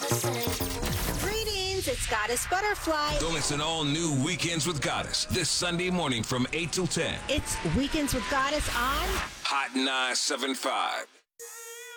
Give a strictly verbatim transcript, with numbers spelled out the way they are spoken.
Greetings, it's Goddess Butterfly. Don't miss an all-new Weekends with Goddess this Sunday morning from eight till ten. It's Weekends with Goddess on Hot nine seven five.